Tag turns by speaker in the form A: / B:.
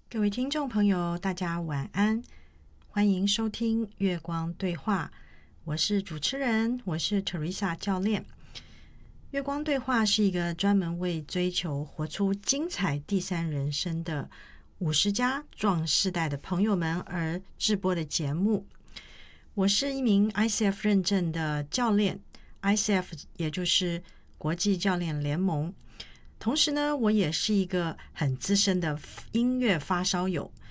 A: 各位听众朋友，大家晚安，欢迎收听月光对话，我是主持人，我是 Teresa 教练。月光对话是一个专门为追求活出精彩第三人生的50+壮世代的朋友们而制播的节目。我是一名 ICF 认证的教练， ICF 也就是国际教练联盟。同时呢，我也是一个很资深的音乐发烧友，